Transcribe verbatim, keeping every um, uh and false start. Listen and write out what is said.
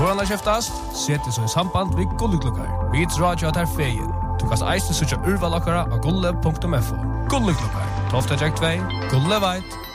Vårarna kjeftast, sett så i samband vid Gulleklukkar. Vi drar jo at her feien. Du kan eiste søtja urvalakkara av gulle punktum f o. Gulleklukkar, tolv två, Gulle veit.